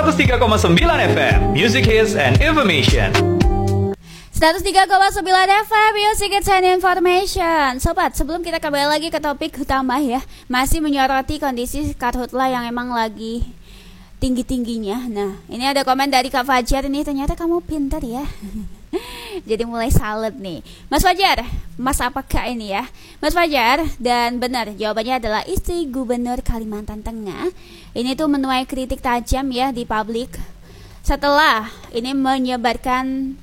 103,9 FM, Music Hits and Information. 103,9 FM, Music Hits and Information. Sobat, sebelum kita kembali lagi ke topik utama ya, masih menyoroti kondisi karhutla yang emang lagi tinggi-tingginya. Nah, ini ada komen dari Kak Fajar nih, ternyata kamu pintar ya. Jadi mulai salut nih Mas Fajar, Mas apakah ini ya Mas Fajar, dan benar jawabannya adalah istri Gubernur Kalimantan Tengah. Ini tuh menuai kritik tajam ya di publik setelah ini menyebarkan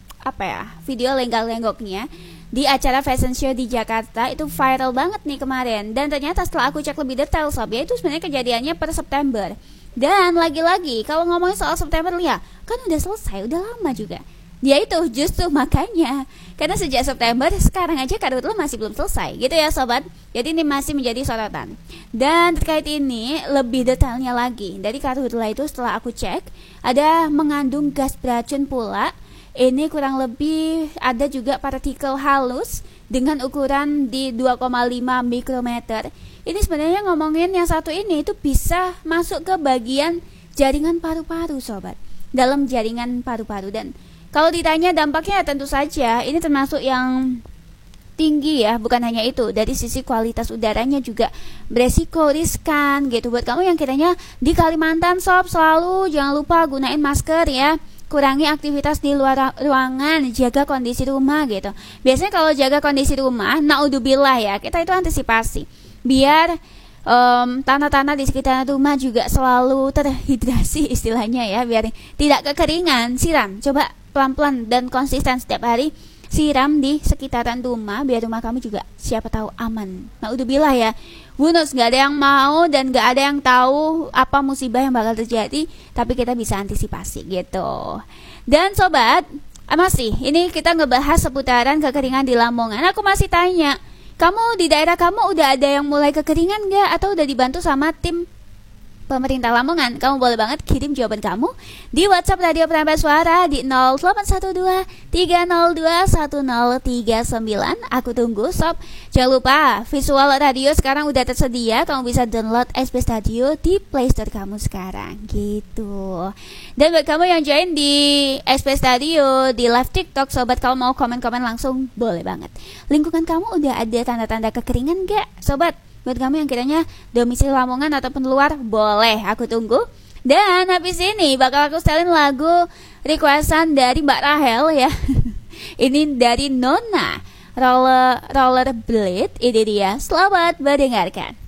video lenggak-lenggoknya di acara fashion show di Jakarta. Itu viral banget nih kemarin. Dan ternyata setelah aku cek lebih detail sob, ya itu sebenarnya kejadiannya per September. Dan lagi-lagi kalau ngomongin soal September ya, kan udah selesai, udah lama juga. Dia itu justru makanya, karena sejak September sekarang aja karhutla masih belum selesai gitu ya sobat. Jadi ini masih menjadi sorotan. Dan terkait ini lebih detailnya lagi, dari karhutla itu setelah aku cek ada mengandung gas beracun pula. Ini kurang lebih ada juga partikel halus dengan ukuran di 2,5 mikrometer. Ini sebenarnya ngomongin yang satu ini itu bisa masuk ke bagian jaringan paru-paru sobat, dalam jaringan paru-paru. Dan kalau ditanya dampaknya tentu saja ini termasuk yang tinggi ya. Bukan hanya itu, dari sisi kualitas udaranya juga beresiko riskan gitu. Buat kamu yang kiranya di Kalimantan sob, selalu jangan lupa gunain masker ya. Kurangi aktivitas di luar ruangan, jaga kondisi rumah gitu. Biasanya kalau jaga kondisi rumah, naudzubillah ya, kita itu antisipasi biar tanah-tanah di sekitar rumah juga selalu terhidrasi istilahnya ya, biar tidak kekeringan. Siram, coba pelan-pelan dan konsisten setiap hari siram di sekitaran rumah biar rumah kamu juga siapa tahu aman. Naudzubillah ya, bonus, gak ada yang mau dan gak ada yang tahu apa musibah yang bakal terjadi, tapi kita bisa antisipasi gitu. Dan sobat, masih ini kita ngebahas seputaran kekeringan di Lamongan. Aku masih tanya, kamu di daerah kamu udah ada yang mulai kekeringan gak? Atau udah dibantu sama tim pemerintah Lamongan? Kamu boleh banget kirim jawaban kamu di WhatsApp Radio Penambah Suara di 0812 302 1039. Aku tunggu sob. Jangan lupa visual radio sekarang udah tersedia. Kamu bisa download SBS Radio di Play Store kamu sekarang gitu. Dan buat kamu yang join di SBS Radio di live TikTok sobat, kalau mau komen-komen langsung boleh banget. Lingkungan kamu udah ada tanda-tanda kekeringan gak sobat? Buat kamu yang kiranya domisili Lamongan ataupun luar, boleh, aku tunggu. Dan habis ini bakal aku setelin lagu requestan dari Mbak Rahel ya. Ini dari Nona, Roller Blade. Ini dia, selamat mendengarkan.